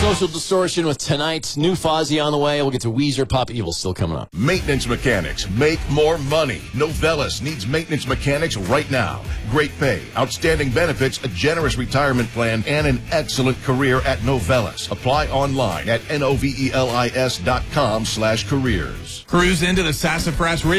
Social Distortion with Tonight. New Fozzy on the way. We'll get to Weezer. Pop Evil still coming up. Maintenance mechanics make more money. Novellus needs maintenance mechanics right now. Great pay, outstanding benefits, a generous retirement plan, and an excellent career at Novellus. Apply online at novelis.com/careers. Cruise into the Sassafras Ridge